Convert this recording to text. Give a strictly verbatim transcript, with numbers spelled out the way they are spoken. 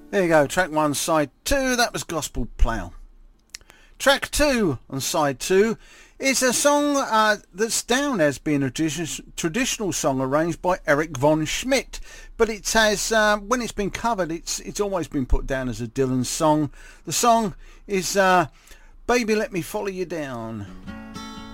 There you go, track one, side two, that was Gospel Plough. Track two on side two is a song uh, that's down as being a tradi- traditional song arranged by Eric von Schmidt, but it has, uh, when it's been covered, it's it's always been put down as a Dylan song. The song is uh, Baby Let Me Follow You Down.